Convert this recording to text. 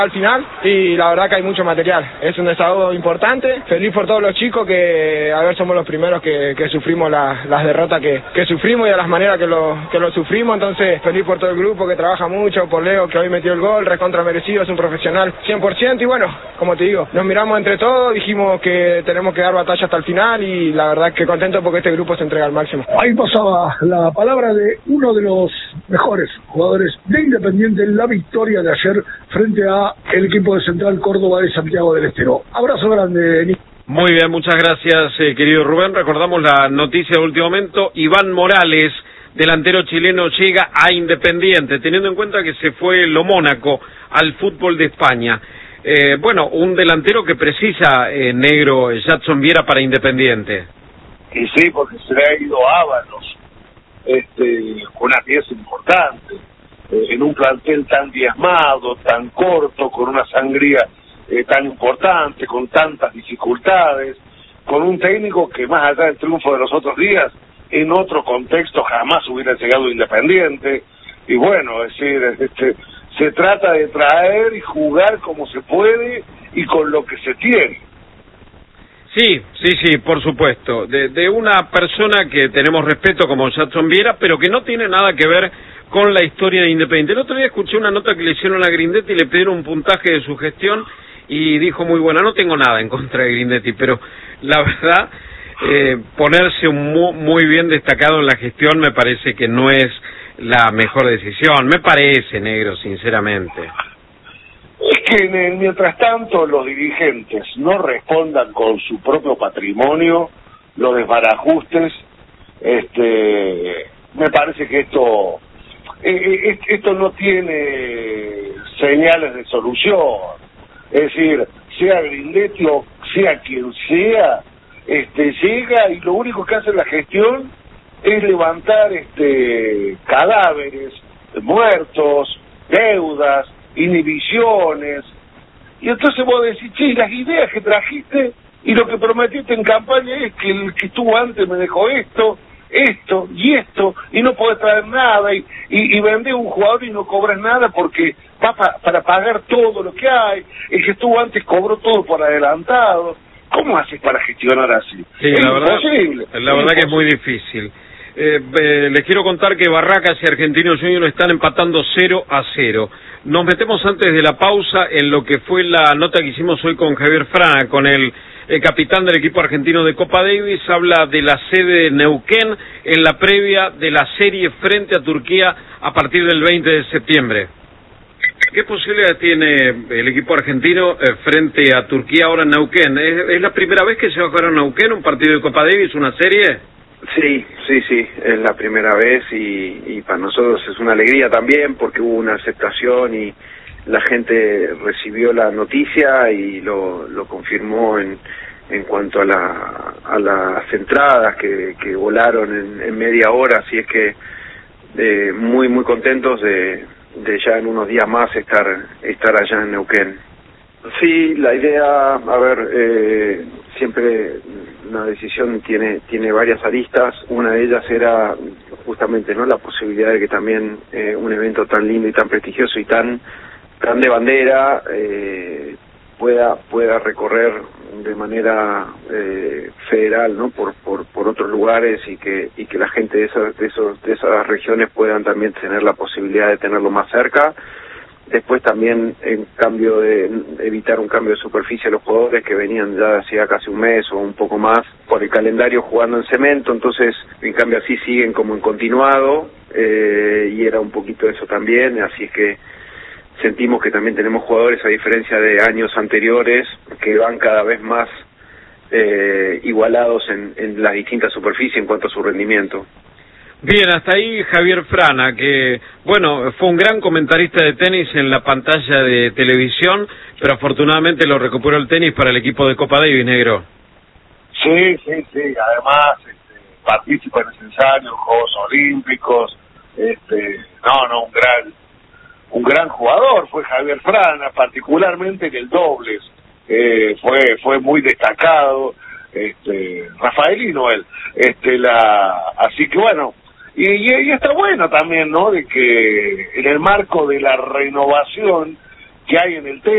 al final y la verdad que hay mucho material, es un desahogo importante, feliz por todos los chicos que a ver somos los primeros que sufrimos las derrotas que sufrimos y de las maneras que lo sufrimos, entonces feliz por todo el grupo que trabaja mucho, por Leo que hoy metió el gol, recontra merecido, es un profesional 100% y bueno, como te digo, nos miramos entre todos, dijimos que tenemos que dar batalla hasta el final y la verdad que contento porque este grupo se entrega al máximo. Ahí pasaba la palabra de uno de los mejores jugadores de Independiente en la victoria de ayer frente a el equipo de Central Córdoba de Santiago del Estero. Abrazo grande, Nico. Muy bien, muchas gracias, querido Rubén. Recordamos la noticia de último momento. Iván Morales, delantero chileno, llega a Independiente, teniendo en cuenta que se fue lo Mónaco al fútbol de España. Bueno, un delantero que precisa, negro, Jadson Viera para Independiente. Y sí, porque se le ha ido Ábalos, una pieza importante, en un plantel tan diezmado, tan corto, con una sangría tan importante, con tantas dificultades, con un técnico que más allá del triunfo de los otros días, en otro contexto jamás hubiera llegado Independiente, y bueno, es decir, se trata de traer y jugar como se puede y con lo que se tiene. Sí, por supuesto, de una persona que tenemos respeto como Jadson Viera, pero que no tiene nada que ver con la historia de Independiente. El otro día escuché una nota que le hicieron a Grindetti y le pidieron un puntaje de su gestión y dijo muy buena. No tengo nada en contra de Grindetti, pero la verdad, ponerse muy bien destacado en la gestión me parece que no es la mejor decisión. Me parece, negro, sinceramente. Es que mientras tanto los dirigentes no respondan con su propio patrimonio, los desbarajustes, me parece que esto no tiene señales de solución. Es decir, sea Grindetti o sea quien sea, llega y lo único que hace la gestión es levantar cadáveres, muertos, deudas, inhibiciones, y entonces vos decís, che, las ideas que trajiste y lo que prometiste en campaña es que el que estuvo antes me dejó esto, y no podés traer nada, y vendés un jugador y no cobras nada porque va para pagar todo lo que hay, el que estuvo antes cobró todo por adelantado. ¿Cómo haces para gestionar así? Sí, es imposible. La verdad que es muy difícil. Les quiero contar que Barracas y Argentinos Juniors están empatando 0-0. Nos metemos antes de la pausa en lo que fue la nota que hicimos hoy con Javier Frana, con el capitán del equipo argentino de Copa Davis. Habla de la sede de Neuquén en la previa de la serie frente a Turquía a partir del 20 de septiembre. ¿Qué posibilidades tiene el equipo argentino frente a Turquía ahora en Neuquén? ¿Es la primera vez que se va a jugar en Neuquén un partido de Copa Davis, una serie? Sí, es la primera vez y para nosotros es una alegría también porque hubo una aceptación y la gente recibió la noticia y lo confirmó en cuanto a las entradas que volaron en media hora, así es que muy contentos de ya en unos días más estar allá en Neuquén. Sí, la idea, siempre una decisión tiene varias aristas. Una de ellas era justamente la posibilidad de que también un evento tan lindo y tan prestigioso y tan de bandera pueda recorrer de manera federal, por otros lugares y que la gente de esas regiones puedan también tener la posibilidad de tenerlo más cerca. Después también, en cambio de evitar un cambio de superficie a los jugadores que venían ya hacía casi un mes o un poco más por el calendario jugando en cemento, entonces en cambio así siguen como en continuado, y era un poquito eso también, así es que sentimos que también tenemos jugadores, a diferencia de años anteriores, que van cada vez más igualados en las distintas superficies en cuanto a su rendimiento. Bien, hasta ahí Javier Frana, que, bueno, fue un gran comentarista de tenis en la pantalla de televisión, pero afortunadamente lo recuperó el tenis para el equipo de Copa Davis, negro. Sí, además participa en ese ensayo, en Juegos Olímpicos, un gran jugador fue Javier Frana, particularmente en el dobles, fue muy destacado, Rafaelino él, así que bueno, y está bueno también, ¿no?, de que en el marco de la renovación que hay en el tenis,